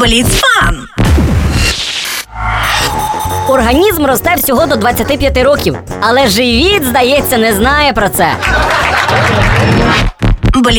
Поліцфан. Організм росте всього до 25 років, але живіт, здається, не знає про це.